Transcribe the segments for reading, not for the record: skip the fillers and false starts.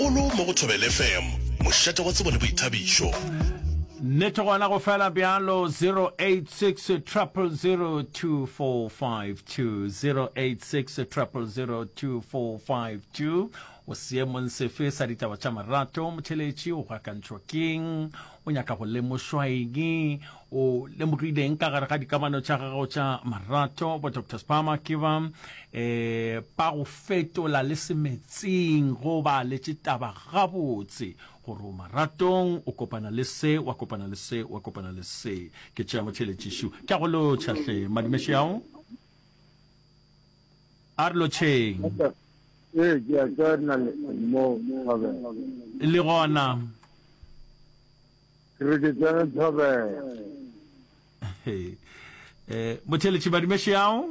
o lo mo go Thobela FM mošate wa tsebo le boithabišo. Neto gona go fela bjalo 086-000-2452 086-000-2452 o seemong sefe sa ditaba tša marato motheletši o gakantšhwa keng o nyaka go lemošwa eng o lemogileng ka gare ga dikamano tša gago tša marato bo Dr. Spama Kiva pa go fetola le semetsing go ba le taba gabotse gore o maratong o kopana le se wa kopana le se wa kopana le se ke tšea motheletšišu ke go lo tšhahle madimešiao a re lo tšheng le gona motheletši madimešiao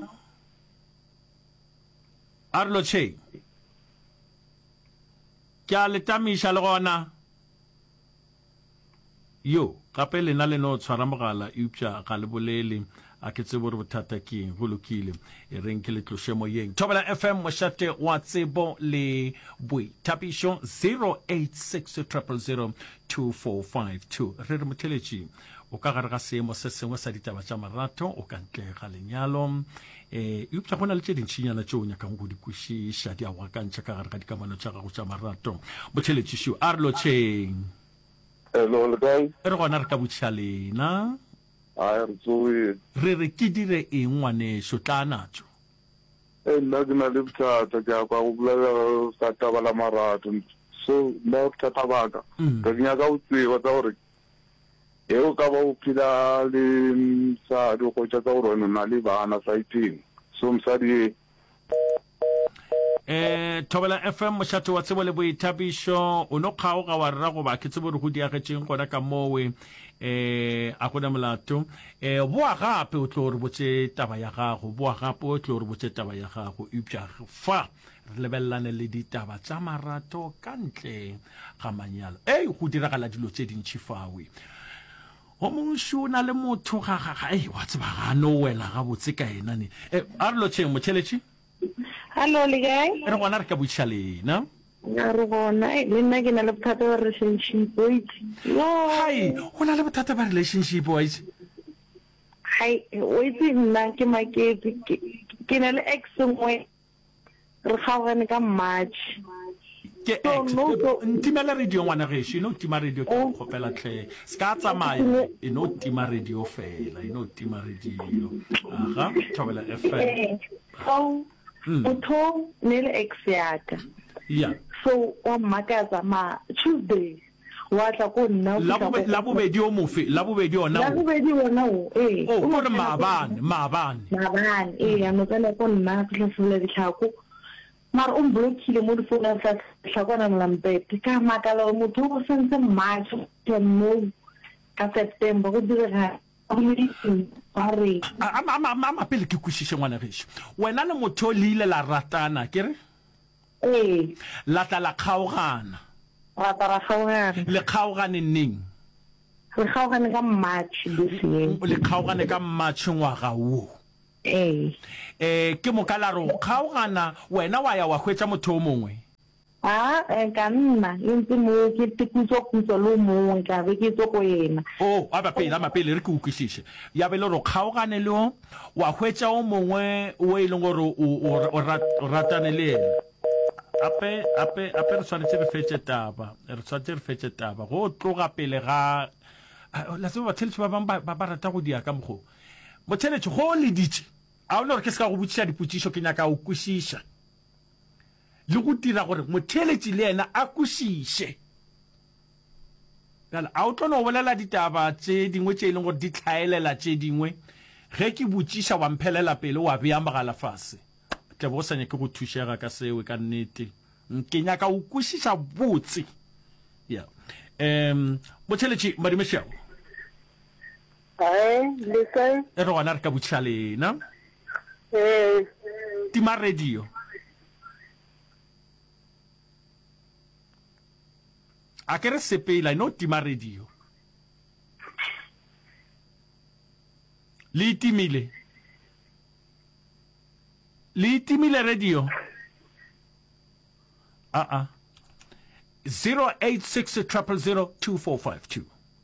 a re lo tšheng ke a letamiša le gona yo gape lena le no tshwara mogala eupša ga le bolele a ke tsebo re bothata ke eng go lokile e reng ke le tloshe moyeng Thobela FM mošate wa tsebo le boithabišo 086-000-2452 re re motheletši o ka gare ga seemo se sengwe sa ditaba tša marato o ka ntle ga lenyalo eupša go na le tše dintšhinyana tšeo o nyakang go di kwešiša di a go akantšha ka gare ga dikamano tša gago tša marato motheletšišo a re lo tšheng hello le kae re gona re ka botšha lena a re tsoe re re ke dire eng ngwanešo tla natšo nna ke na le bothata ke ya kwa go bolela sa taba la marato so nna bothata baka ke nyaka go tseba tsa gore eo ka ba o phela le mosadi go tša tsa gore wena o na le bana saiteng so mosadi Thobela FM mošate wa tsebo le boithabišo o no kgaoga wa rra goba ke tsebo re go diagetšeng gona ka mowe a gona molato boa gape o tlo re botse taba ya gago boa gape o tlo re botse taba ya gago eupša fa re lebelelane le ditaba tša marato ka ntle ga manyalo go diragala dilo tše dintšhi fawe o mongšo o na le motho gagaga wa tseba ga no wela gabotse ka enane a re lo tšheng motheletši Hello, le guy. re gona re ka botša lena Ya re bona le nna ke na le bothata ba relationship wait. hai go na le bothata ba relationship wise Hai, wait nna ke maketse ke na le ex ngwe re kgaogane ka March. ke ex ntimela radio ngwana gešo no tima radio ke go kgopela tlhe ska tsamaya no tima radio fela no tima radio aha Thobela FM So utho nele ex yaka. yeah So o makaza ma Tuesday wa tla ko nna la bobedi o mofe la bobedi ona la bobedi wona o o go re maabane ya no tsela ko nna ke tlhafula ditlhako mara o blockile mo difouna tsa tlhakwana mlampete ka makala o motho o sentse March mo ka September go direga ama pele ke kwešiše ngwana gešo wena le motho o le ile la ratana ke re la tla la kgaogana ra kgaogana le kgaogane neng re kgaogane ka March this year le kgaogane ka March ngwaga wo ke mokala re kgaogana wena wa ya wa hwetša motho o mongwe ka nna ntse mo ke tikutso lo mongwe ka be ke tsoko yena amapele re ke ukwišiše ya be le re kgaogane le o wa hwetša o mongwe o e leng gore o ratane le yena ape re tshwanetse re fetše taba go tloga pele ga la tseba batheletši ba bangwe ba rata go dia ka mokgo motheletši go le ditše a o le gore ke se ka go botšiša dipotšišo ke nyaka o kwešiša le go dira gore motheletši le yena a kwešiše a o tlo no bolela ditaba tše dingwe tše e leng gore di tlhaelela tše dingwe ge ke botšiša wa mphelela pele wa beya mogala fase tle bo sa nyake go thušega ka seo ka nnete ke nyaka o kwešiša botse ya motheletši madimešiao le kae re gona re ka botšiša lena tima radio a ke re sepela no tima radio le itimile radio 086-000-2452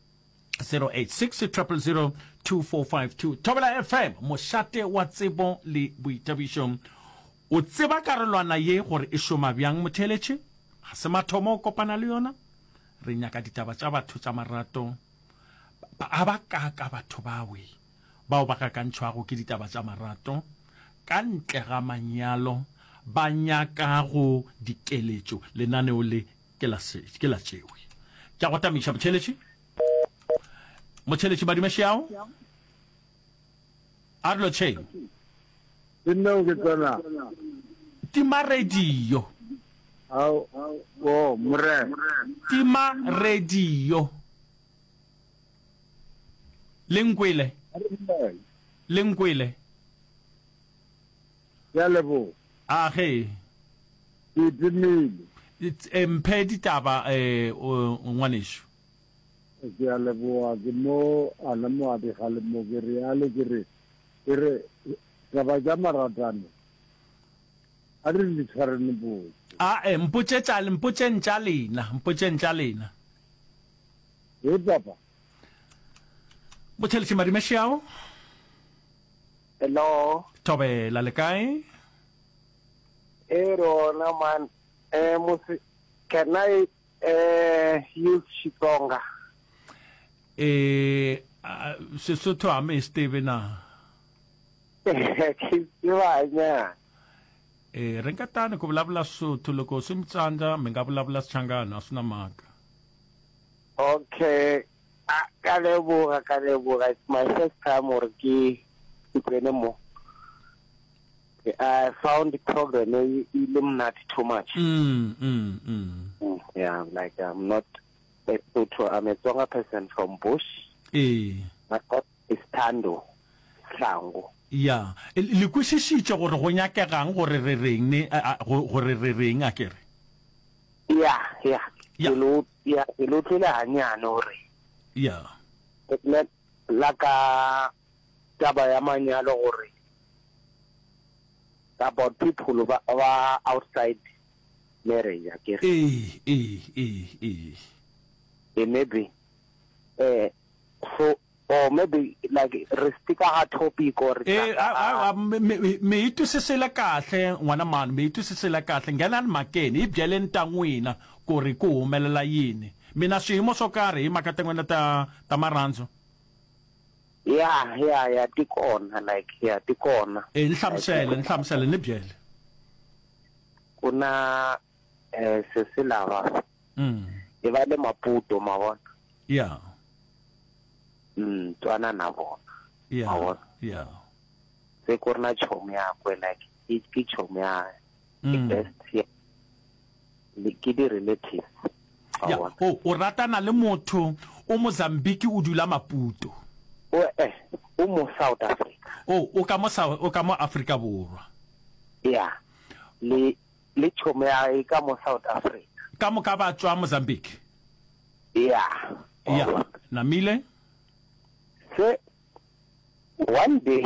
086-000-2452 Thobela FM mošate wa tsebo le boitabišo o tseba karolwana ye gore e šoma bjang motheletše ga se mathomo o kopana le yona re nyaka ditaba tša batho tša marato a ba ka batho bawe bao ba ka kantšhwago ke ditaba tša marato ka ntle ga manyalo ba nyaka go dikeletšo lenaneo le ke la tšewe ke go tamiša motheletši badimešeao a re lo tšheng Dino ke tsana. tima radio Mure. tima radio lenkwele Ya lebo. a ge Ke dimile. mphe ditaba ngwanešo Ya lebo a ke mo ana mo a di gale mo ke re ale ke re ka ba ja maratane. A re di tshware ne bo. mpotše ntša lena E papa. motheletši madimešeao Hello. thobela le kae Rona man. Can I use Xitsonga? sesotho a me steve na Ke tsebanya. re nka tane ku vulavula sotho loko swi mi tsandza mi nga vulavula Xichangana a swi na mhaka Okay. Ka leboga. It's my first time or ke tsene mo. I found the program illuminate too much. Yeah, like I'm not a Sotho. I'm a Tsonga person from Bush. My God is Tando Sango. ya le kwešišitše gore go nyakegang gore re reng a kere Yeah. Ke lo tlile hanyane hore. ya La ka taba ya manyalo gore about people who are outside marriage, I guess. Maybe. So, or maybe like stick a topic or. me itusisela kahle ngwana mani me itusisela kahle ngena makeni I byele ntangwina ku ri ku humelela yini mina swiyimo swo karhi hi mhaka tin'wana ta marhandzu Yeah, tikona like tikona. ni hlamusele ni byele Kuna sesilava. E va le Maputo mavona. yeah Tswana na bona. yeah Se ku ri na chomi yakwe like ke chomi ya best ke di relatives. ya o ratana le motho o Mozambique o dula Maputo mo South Africa. o ka mo Africa borwa Yeah. Le chomi ya ka mo South Africa. ka mo ka ba tswa Mozambique Yeah. yeah namile So one day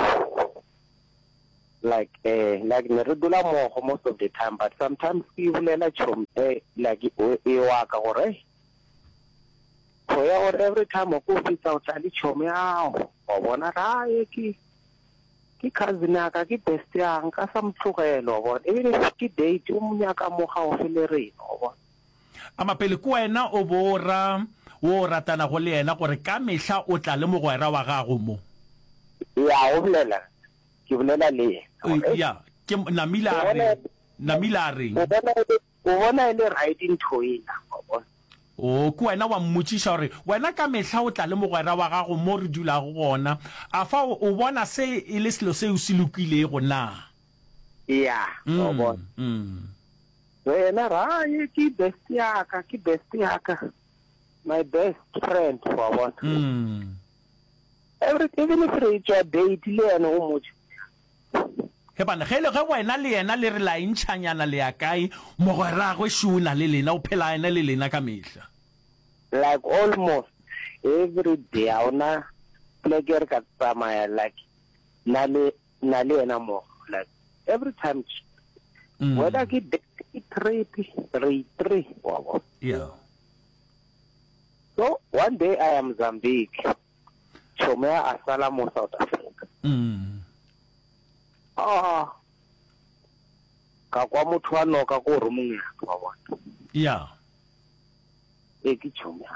like neredula mo most of the time, but sometimes people like chom like e waka gore for every time o go fit out ali chom ya o bona ra ki cousin aka ki best ya nka samtlogelo bona even if ki date o munyaka mo ga o felereng o bona amapele ku wena o bora wo ratana go le yena gore ka mehla o tla le mogwera wa gago mo ya o bolela ke bolela le ya ke namila reng o bona ile riding toina o ku wena wa mmotšiša gore wena ka mehla o tla le mogwera wa gago mo re dulago gona a fa o bona se e le selo se o se lokilego na ya o bona wena ra ke best yaka my best friend for what even if it's your date le ene o motho he bana ge wena le yena le re la intšhanyana le ya kae mogwera go šuna le lena o phela ena le lena ka mehla like almost every day ona pleasure ka tsamaya like na le ena mo like every time whether ke 3 wow. Yeah. So one day I am Mozambique. Chomea Asalamo, South Africa. Kakwa motho wa noka go rumong wa bona. Yeah. Ke chomea.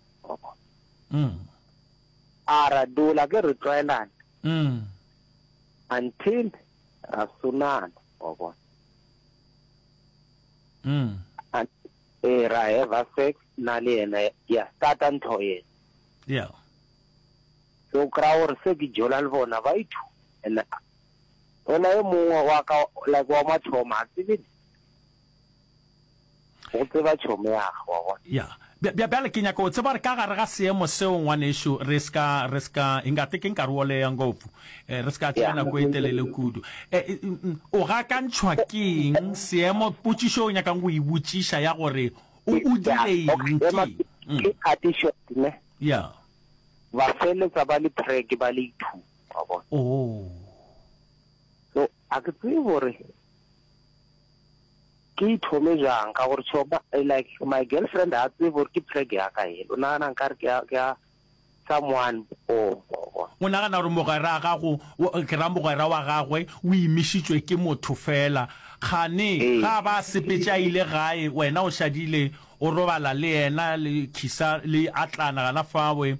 Ara dola ke re tloelang. Until Sunan wa bona. And ra eva sex na le ena ya start ntho ye. Yeah. So crowd se ke jola le bona ba ithu ena ona e mongwe wa ka like wa mathoma tsebe o tseba chomea wa bona. Yeah. Bia ke nyaka o tseba re ka gare ga seemo seo ngwanesho re ska ingate ke nkarole ya ngofu re ska tsena go etelele kudu o ga ka ntshwa keng seemo putsisho o nyaka go ibutsisha ya gore o dileng ke attention ne yeah ba fele tsa ba le preg ba le ithu wa bona. So a ke tswe gore ke thome jang ka gore choba like my girlfriend a tswe gore ke preg ya ka e o nana nkare ke someone o nagana gore mogwera gago ke ra mogwera wa gagwe o imishitswe ke motho fela gane ga ba sepetša ile gae wena o shadile o robala le yena le khisa le atlana gana fawe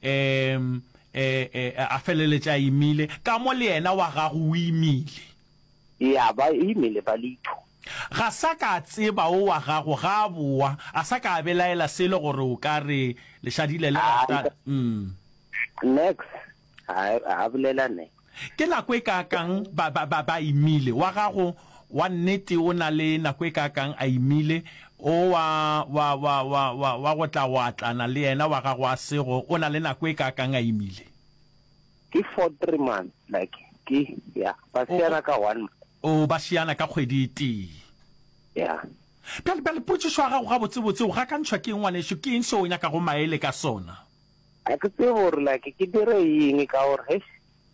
a feleletša imile ka mo le yena wa gago o imile ya ba imile ba litho ga sa ka tseba o wa gago ga boa a sa ka belaela sele gore o ka re le shadile le rata next a bolela ne ke nako e ka kang ba imile wa gago wa nnete o na le nako e ka kang a imile o wa go tla wa tlana le yena wa gago a sego o na le nako e ka kang a imile ke for 3 months like ke ya ba siana ka 1 month o ba siana ka kgwedi ti ya pele putsiswa ga go ga botsebotse ga ka ntshwa ke ngwanesho ke eng se o nyaka go maele ka sona a ke tsebe gore like ke dire eng ka gore he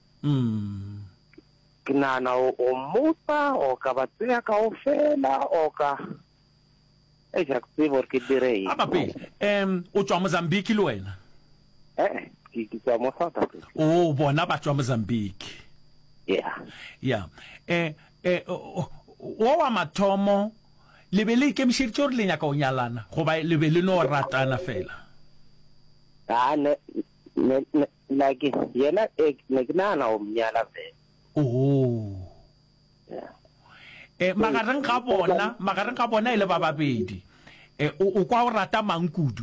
ke nana o motsa o ka ba tsaya ka o fela o ka e ja ke tsebe gore ke dire eng abape o tswa Mozambique le wena ke tswa mo South Africa o bona ba tswa Mozambique yeah wa mathomo le be le ikemišeditše gore le nyaka o nyalana goba le be le no ratana fela ne like yena ne ke nana o mnyala fela magareng ga bona ile ba babedi o kwa o rata mangkudu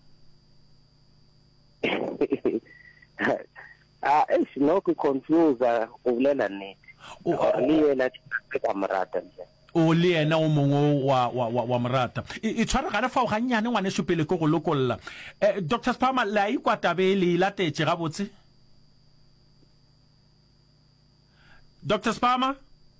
it's no ke confuse o bolela nnete le yena ka morata o le yena o mongwe wa morata e tshwara gana fa o ga nnyane ngwane shopele ko go lokolla Dr. Spama la ikwatabe le latetse ga botse Dr. Spama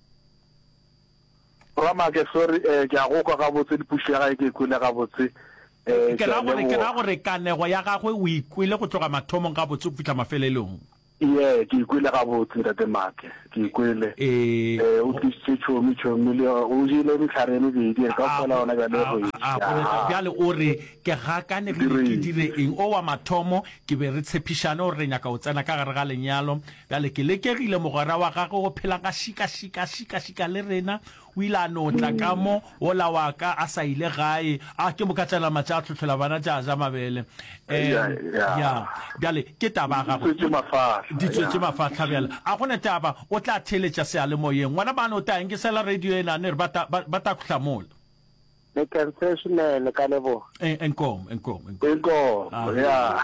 Rama ke sorry ke a go kwa ga botse dipushega ke kule ga botse ke ra gore kanego ya gagwe o ikwile go tloga mathomong ga botse go fitla mafelelong ke ikwile ga botse rate make ke ikwile o tse chomi le o jile ditlhare le di ka fela ona ga le go bjale o re ke gakane ke dire eng o wa mathomo ke be re tshepishana o re nyaka o tsena ka gare ga lenyalo bjale ke lekegile mogwera wa gagwe go phela ka shika le rena o ile a no tla ka mo ola wa ka a sa ile gae a ke mokatsela matša a tlhotlhela bana tša ja mabele ya bjale ke taba ga go di tswetse mafatlha bjale a gone taba o tla theletša sealemoyeng ngwana bana o ta enkesela radio ena ne re ba ta khuhlamola le concession le ka lebo enkom ya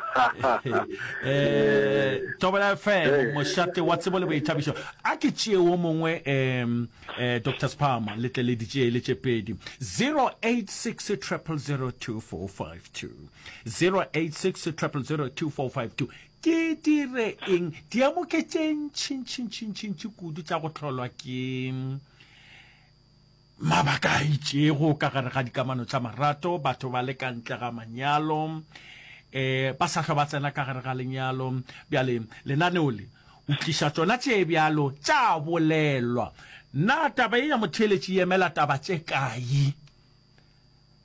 Tobela FM mošate wa tsebo le boithabišo a ke tšee o mongwe Dr. Spama le tle le ditšee le tšepedi 086 0002452 086 0002452 ke dire eng diamoketseng tšintši kudu tša go tlholwa ke mabaka a itšego ka gare ga dikamano tša marato batho ba le ka ntle ga manyalo ba sa hlwa ba tsena ka gare ga lenyalo bjale lenaneo le o tliša tsona tše bjalo tša bolelwa na taba e ya motheletši emela taba tše kae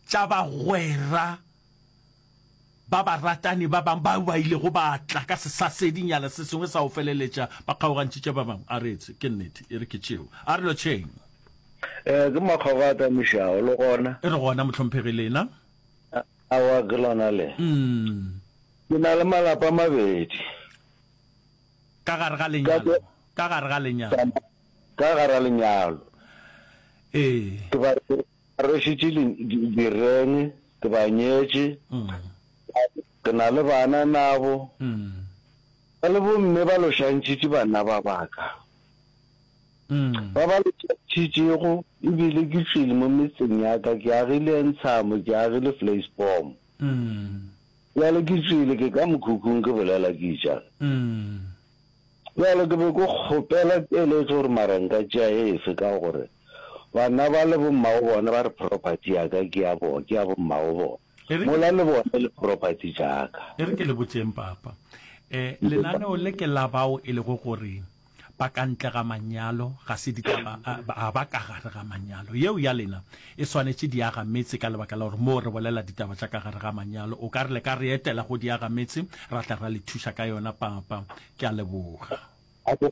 tša bagwera ba ba ratani ba bang ba ile go batla ka sesasedinyana se sengwe sa go feleletša ba kgaogantšitše ba bangwe a retse ke nnete e re ke tšeo a re lo tšheng ke makgogata mešao le gona e re gona motlhomphegi lena awa ke lona le ke na le malapa mabedi ka gare ga lenyalo ka gare ga lenyalo ee ke ba rešitše direng ke ba nyetše ke na le bana nabo ba le bomme ba lošantšitše bana ba baka ba ba lošantšitšego ebile ke tswile mo metseng yaka ke agile ntshamo ke agile Vleisbom bjale ke tswile ke ka mokhukhung ke bolela ke jang bjale ke be ko kgopela keletso gore maranka tšea efe ka gore bana ba le bommago bona ba re property yaka ke ya bommago bona mola le bona le property jaaka e re ke le botseng papa lenaneo le ke la bao e le go gore ba ka ntle ga manyalo ga se ditaba ba ka gare ga manyalo yeo ya lena e swanetše di aga metse ka lebaka la gore mo re bolela ditaba tša ka gare ga manyalo o ka re le ka re etela go di aga metse ra tla ra le thuša ka yona papa ke a leboga age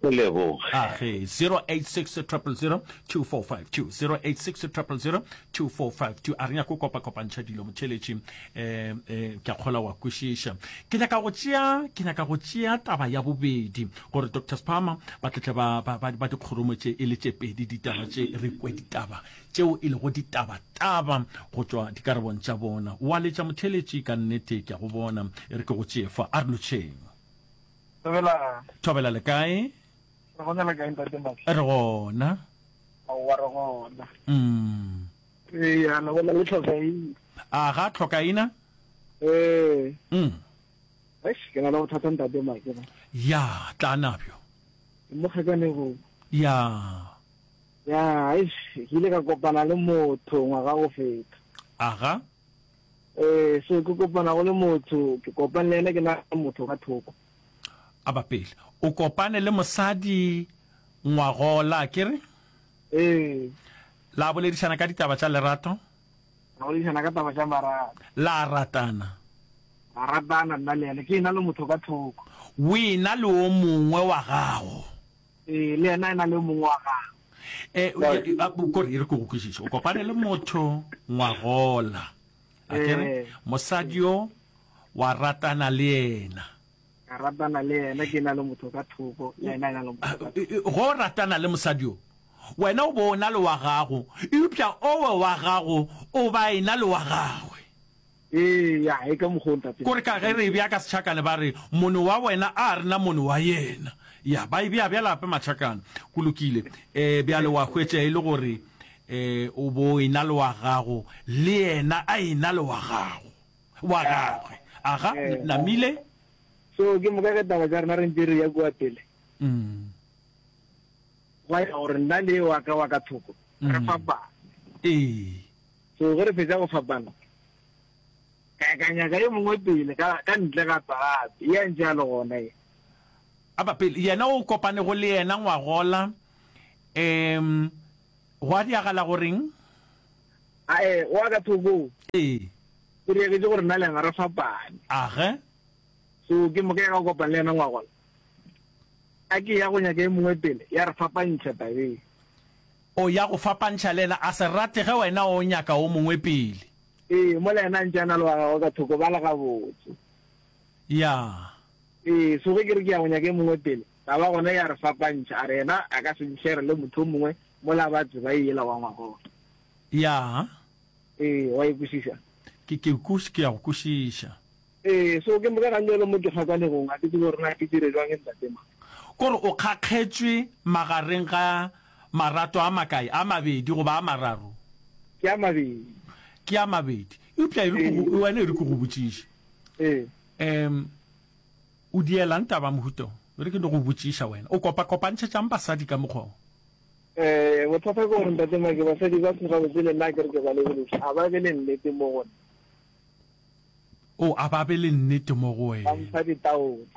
086-000-2452 086-000-2452 a re nyako kopa-kopantšha dilo motšheletši ke a kgola wa kwešiša ke nyaka go tšea taba ya bobedi gore Dr. Spama ba tletle ba dikgoromo tše e le tše pedi ditaba tše re kwe ditaba tšeo e le go ditaba-taba go tšwa dikarabong tša bona wa letša motšheletši ka nnete ke a go bona e re ke go tšee fa a re lotšheng thobela le kae re gona a ga tlhokaina ya tla nabjo ya ke ile ka kopana le motho ngwaga go feta aga so ke kopana go le motho ke kopane le ene ke na motho ka thoko a ba pele o kopane le mosadi ngwagola kere la boledišana ka ditaba tša lerato la ratana nna le ene ke ena le motho ka thoko o ena le o mongwe wa gago le ena ena le mongwe wa gago kore e re ke go kwešiša o kopane le motho ngwagola akere mosadi yo wa ratana le ena ratana le ena ke na le motho ka thoko le ena ena le motho go ratana le mosadi yo wena o bona le wa gago eupša owe wa gago o ba ena le wa gagwe ya e ka mogolta kore ka ge re bja ka setšhakane ba re mono wa wena a rena mono wa yena ya ba e bja lape matšhakane go lokile bjale wa hwetša e le gore o bo ena le wa gago le ena a ena le wa gagwe aga namile so ke mo ka taba tša rena re ntse re ya kua pele wa ya gore nna le wa ka thoko re fapana so ge re fetša go fapana ka nyaka yo mongwe pele ka ntle ga tsape ya ntse a le gona e a ba pele yena o kopane go le yena ngwagola go a diagala goreng wa ka thoko ke rieketse gore nna lenga re fapane age so ke mo ke ga kopana le yena ngwagola a ke ya go nyaka e mongwe pele ya re fapantšha tabeng o ya go fapantšha le ena a se rate ge wena o nyaka o mongwe pele mo le ena ntse a na le wa gago ka thoko ba le ga botse ya so ge ke re ke ya go nyaka e mongwe pele ba ba gona ya re fapantšha a re ena a ka se ntšhere le motho o mongwe mo la batse ba ela wa ngwagola ya wa ikwešiša ke ya go kwešiša so ke mo ka ganye le mo ke kgakalegong a ke tse gore na ke dire jwang e ntatema kore o kgakgetswe magareng ga marato a makae a mabedi goba a mararo ke a mabedi eupša wena e re ke go botšiša o dielang taba mohuto re ke no go botšiša wena o kopantšhetšang basadi ka mokgwa bothata ke gore ntatema ke basadi ba segabotse le nna kere ke ba lebeleša a ba be le nnete mo gone a ba be le nnete mo go wena ba mfa ditaotse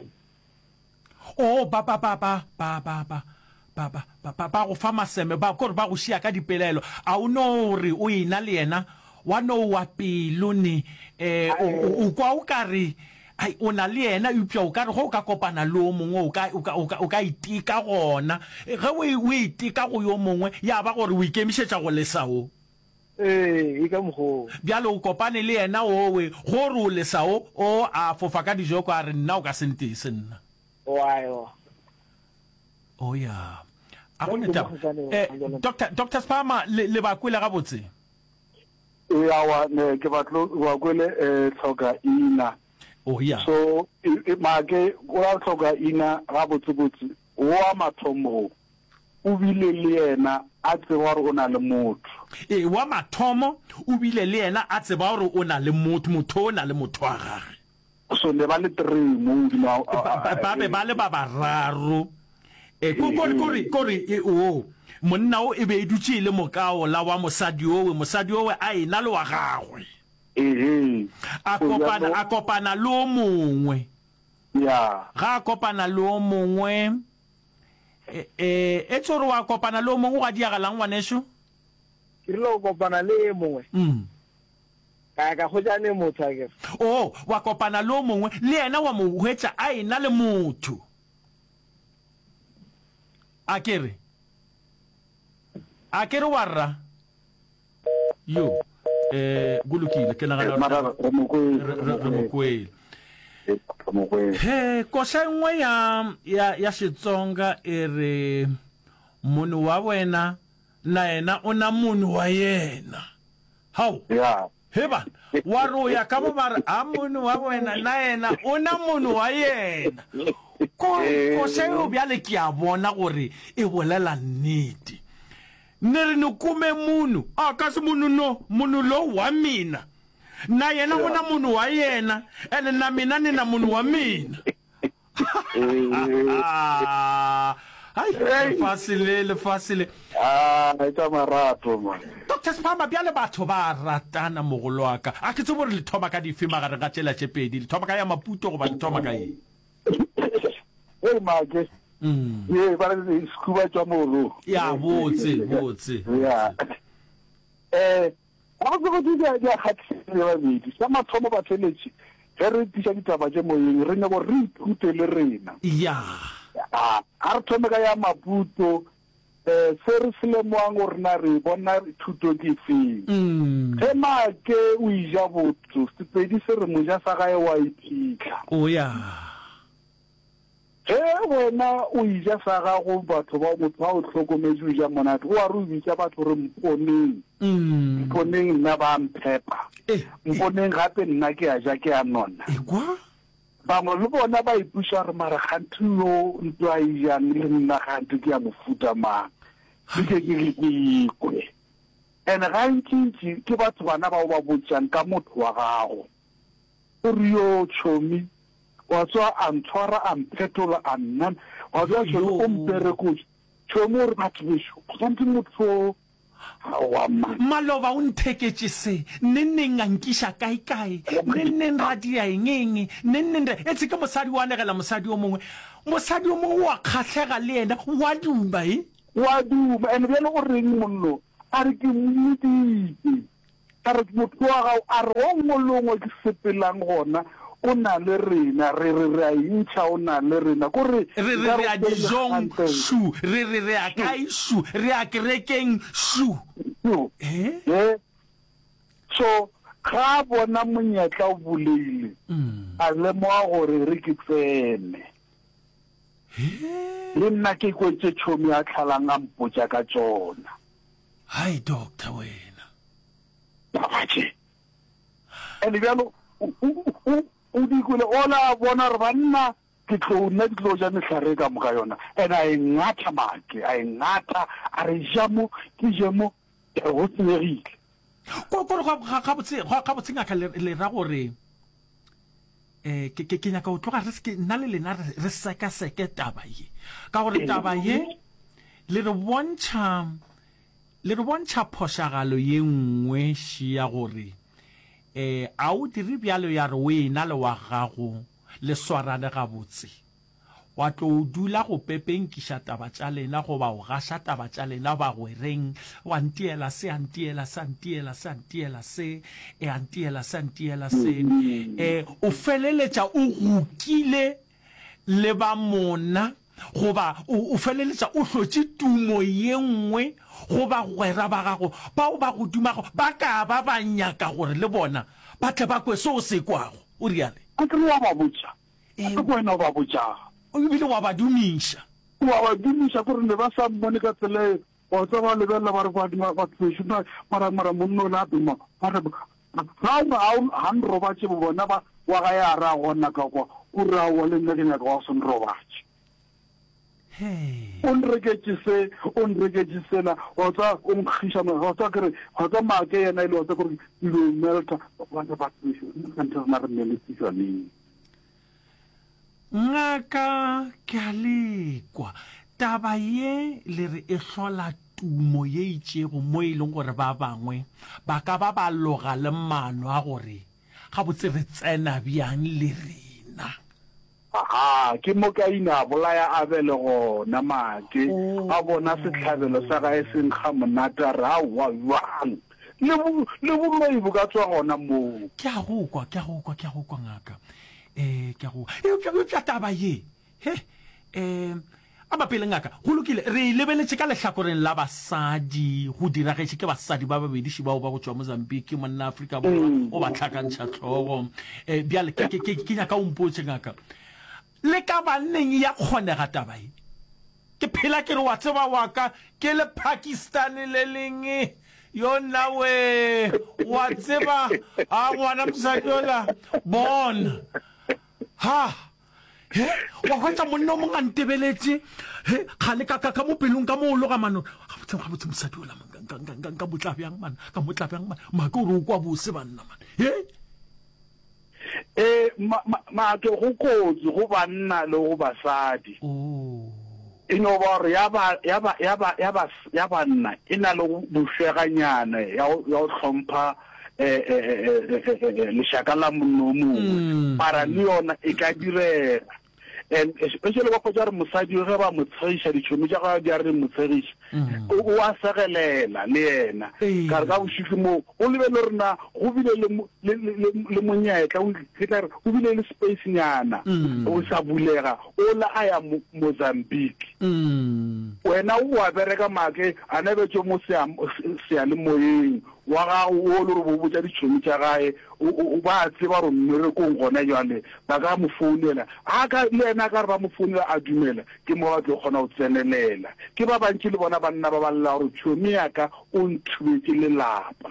ba go fa maseme ba kore ba go šia ka dipelaelo a o no gore o ena le yena wa no wa pelo ne o kwa o ka re ai o na le ena upya o ka re go ka kopana le o mongwe o ka itika gona ge o itika go yo mongwe ya ba gore o ikemišetša go lesao e ka mogo bjalo o kopane le ena owe gore o lesao o a fofa ka dijo ko a re nna o ka sentese nna o ya a go neta Dr. Spama le ba kwele ga botse ya wa ne ke batlo wa kwele tlhoka ina oh yeah so make o la tlhoka ina ga botse wa mathomo o bile le yena a tseba gore o na le motho wa mathomo o bile le yena a tseba gore o na le motho o na le motho wa gage so ne ba le 3 mo ba le ba bararo kore o monna o e be dutse le mokao la wa mosadi owe a ena le wa gagwe a kopana le o mongwe ya ga a kopana le o mongwe e tsore wa kopana le o mongwe ga diagalang ngwaneso ke lo kopana le mongwe ka go jane motho a ke wa kopana le o mongwe le ena wa mo hwetsa a ena le motho akere warra yo gulukile ke nagana re mokwele he kosa nngwe ya Xitsonga re munhu wa wena na yena o na munhu wa yena hao he bana wa roya ka bo mara a munhu wa wena na yena o na munhu wa yena ko se o bjale ke a bona gore e bolela nnete ne re no kume munhu a ka se munhu lo wa mina na yena o na munhu wa yena ene na mina ni na munhu wa mina ai fasile ita marato man Dr. Spama bjale batho ba ratana mogolo wa ka a ke tse bore le thoma ka difima ga re ga tlela tshepedi le thoma ka ya maputo go ba le thoma ka e mage ye ba re skuba tswa molo ya botse ya a go di ya khatsile ba bidi sa mathomo ba tseletsi re tsha ditaba tse moyeng re ne go re ithute le rena ya a re thome ka ya maputo se re selemwang gore na re bona thuto ke feng tema ke o ija botso sepedi se re moja sa gae wa iphitlha o ya wena o ija sa gago batho ba motho ba o tlhokometse o ja monate o a re o bitsa batho re mponeng nna ba mphepa mponeng gape nna ke a ja ke a nona bangwe le bona ba ipuša re mara gantho yo ntho a ijang le nna gantho ke ya mofuta mang ke ikwe and gantšintši ke batho bana bao ba botšang ka motho wa gago o re yo tšhomi wa tswa a ntshwara a mphetola a nnana wa tswa tšhomi o mperekotse tšhomi o re batho bešo gante motho maloba o ntheketse se nenneng a nkiša kae nenneng radia engeng nenneng etse ke mosadi wa negela mosadi o mongwe wa kgatlhega le ena wa duma wa duma and bjale o reng mollo a re ke mmeditse a re motho wa gago a re o ngolongwe ke sepelang gona o na le rena re a intšha o na le rena kore re a dijong shu re a kae shu re a kerekeng shu so ga bona monyetla o buleile a lemoa gore re ke tsene le nna ke kwetse tšhomi a tlhalang a mpotša ka tsona hai doctor wena babatše ene bjalo o dikwele ola bona re banna ke tlo ja mehlare ka moka yona and a e ngata make a e ngata a re jamo ke jemo go tsenyegile go ga botse ngaka le ra gore ke nyaka o tloga re nna le lena re sekaseke taba ye ka gore taba ye le re bontšha phošagalo ye nngwe ya gore a o dire bjalo ya re o ena le wa gago le swarane gabotse wa tlo dula go pepenkiša taba tša lena goba o gaša taba tša lena ba gwereng wa ntiela se antiela se antiela se antiela se e antiela se antiela se o feleletša o gokile le ba mona goba o feleletša o hlotše tumo ye nngwe goba gwera ba gago bao ba go dumago ba ka ba ba nyaka gore le bona ba tle ba kwe seo se kwago o riale a ke wa ba botsa a ko wena ba botsa o bile wa ba dumiša gore ne ba sa mmone ka tsele o tsa ba lebella ba re ba dima ba tsena mara monno la duma ba re ga han roba tse bona ba wa ga ya ra gona ka kwa o ra wa le nne ke wa son roba on reketsela o tsa o nkgisha mo o tsa kere o tsa ma ke yena ile o tsa gore ilo melta ba ba tsena na re nne tsane ngaka ke a lekwa taba ye le re e hlola tumo ye itšego mo e leng gore ba bangwe ba ka ba ba loga le mano a gore ga botse re tsena bjang le rena ke mo ka ina bolaya a bele gona make a bona setlhabelo sa ga e seng ga monata ra wa jwang le boloi bo ka tswa gona moo ke a go kwa ngaka ke a go e taba ye a mapele ngaka go lokile re lebeletse ka lehlakoreng la basadi go diragetše ke basadi ba babediši bao ba go tswa Mozambique monna Afrika Borwa o ba tlhakantšha tlhogo bjale ke nyaka o mpotse ngaka le ka banneng ya kgonega taba e ke phela ke re wa tseba wa ka ke le Pakistan le leng yo nawe wa tseba a ngwana mosadi ola bona ha wa hwetša monna o mong a ntebeletse kgale ka mo pelong ka mo o loga mano ga botse mosadi ola ka botla bjang mana ka motla bjang mana make ore o kwa bose banna mana make go kotsi go banna le go basadi e no ba re ya banna e na le bofeganyana ya go hlompha lešaka la monno para le yona e ka direga and especially ba kgotsa re mosadi ge ba mo tshegiša ditšhomi tša ga di a re mo tshegiša o a segelela le yena ka re ka bošiki moo o lebele rena go bile le monyetla go bile le spacenyana o sa bulega o la a ya Mozambique wena o a bereka make a nebetše mo seyalemoyeng wa ga o le re bo botsa ditšhomi tša gae o ba tseba gore mmerekong gona jale ba ka mo founela le ena ka re ba mo founela a dumela ke mo ba tlo kgona go tsenelela ke ba bantši le bona banna ba balela gore tšhomi yaka o nthubetse lelapa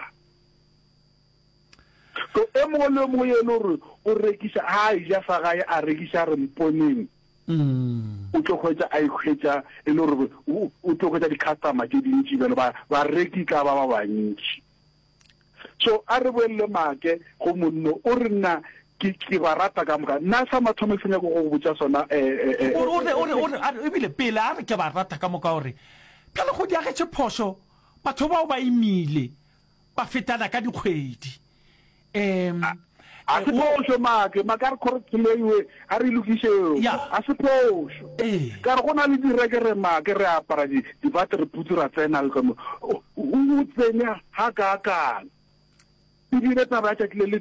so e mongwe le mongwe ye le gore o rekiša a ja fa gae a rekiša re mponeng o tlo kgwetša a ikgwetša e le gore o tlo kgwetša di-customer tše dintši bele ba reki ka ba bantši so a re boelele make go monno o re nna ke ba rata ka moka nna sa mathomo se nyako go botsa sona ebile pele a re ke ba rata ka moka gore ka le go diagetše phoso batho bao ba imile ba fetana ka dikgwedi a se phoso make a re correctleiwe a re lokišeo a se phoso ka re go na le direkere make re apara dibate re putse ra tsena le kamo o tsenya ga kakang ebile taba ya tšakile le